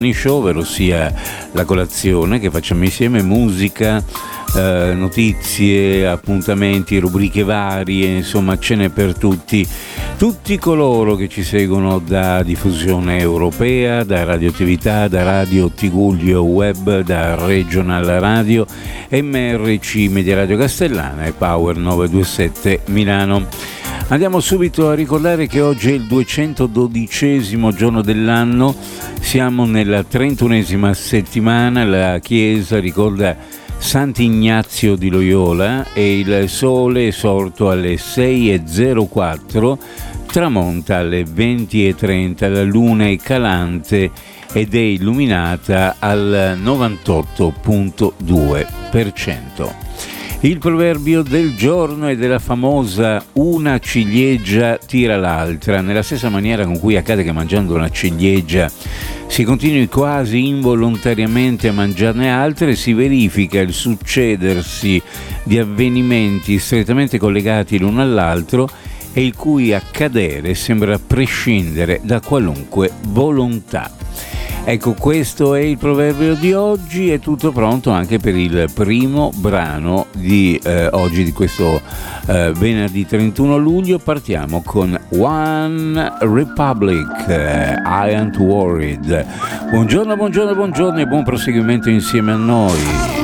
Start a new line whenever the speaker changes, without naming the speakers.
Show, ovvero sia la colazione che facciamo insieme, musica, notizie, appuntamenti, rubriche varie, insomma ce n'è per tutti coloro che ci seguono da diffusione europea, da radioattività, da Radio Tigullio Web, da Regional Radio, MRC Media Radio Castellana e Power 927 Milano. Andiamo subito a ricordare che oggi è il 212° giorno dell'anno, siamo nella 31esima settimana, la Chiesa ricorda Sant'Ignazio di Loyola e il sole è sorto alle 6:04, tramonta alle 20:30, la luna è calante ed è illuminata al 98,2%. Il proverbio del giorno è della famosa una ciliegia tira l'altra, nella stessa maniera con cui accade che mangiando una ciliegia si continui quasi involontariamente a mangiarne altre, si verifica il succedersi di avvenimenti strettamente collegati l'uno all'altro e il cui accadere sembra prescindere da qualunque volontà. Ecco, questo è il proverbio di oggi, è tutto pronto anche per il primo brano di oggi, di questo venerdì 31 luglio. Partiamo con One Republic, I Ain't Worried. Buongiorno e buon proseguimento insieme a noi.